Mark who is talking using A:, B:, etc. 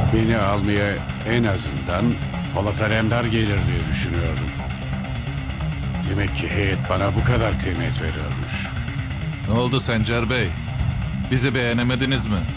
A: Beni almaya en azından Polat Alemdar gelir diye düşünüyordum. Demek ki heyet bana bu kadar kıymet veriyormuş.
B: Ne oldu Sencer Bey? Bizi beğenemediniz mi?